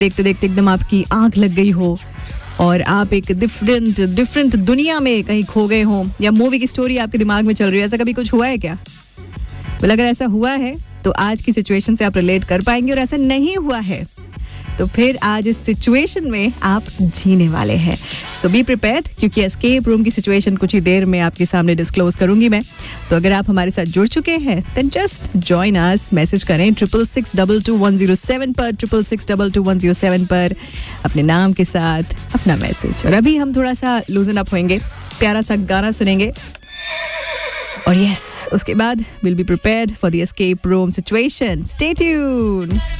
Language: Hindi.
देखते देखते एकदम आपकी आंख लग गई हो और आप एक डिफरेंट दुनिया में कहीं खो गए हो, या मूवी की स्टोरी आपके दिमाग में चल रही है, ऐसा कभी कुछ हुआ है क्या? अगर ऐसा हुआ है तो आज की सिचुएशन से आप रिलेट कर पाएंगे, और ऐसा नहीं हुआ है तो फिर आज इस सिचुएशन में आप जीने वाले हैं. सो बी प्रिपेयर्ड, क्योंकि एस्केप रूम की सिचुएशन कुछ ही देर में आपके सामने डिस्क्लोज करूंगी मैं. तो अगर आप हमारे साथ जुड़ चुके हैं then just join us. Message करें 66622107 पर, 66622107 पर अपने नाम के साथ अपना मैसेज. और अभी हम थोड़ा सा लूजन अप होंगे, प्यारा सा गाना सुनेंगे, और यस उसके बाद will be prepared for the escape room situation. Stay tuned.